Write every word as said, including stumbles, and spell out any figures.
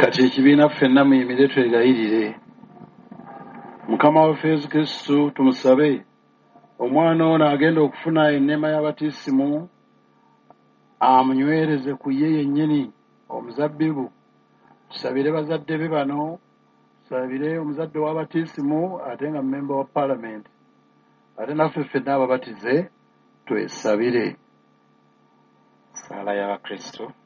kati ekibiina ffenna muyimire twegayirire. Mukama waffe Yesu Kristo tumusabe omwana ono agenda okufuna enneema y'abatiisimu amunywereze ku ye yennyini omuzabbibu. Tusabire bazadde be bano, tusabire omuzadde w'abatiisimu ate nga mmemba wa paalamenti, ate naffe ffenna ababatize twesabire. Saala y'Abakristo.